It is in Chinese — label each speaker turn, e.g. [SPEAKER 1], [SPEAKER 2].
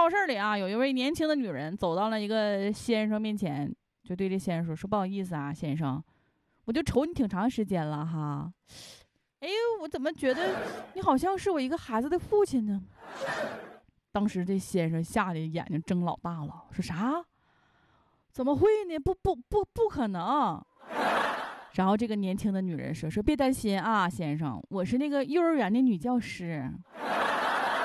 [SPEAKER 1] 超市里啊，有一位年轻的女人走到了一个先生面前，就对这先生说不好意思啊，先生，我就瞅你挺长时间了哈，哎，我怎么觉得你好像是我一个孩子的父亲呢？当时这先生吓得眼睛睁老大了，说啥？怎么会呢？不可能。然后这个年轻的女人说别担心啊，先生，我是那个幼儿园的女教师。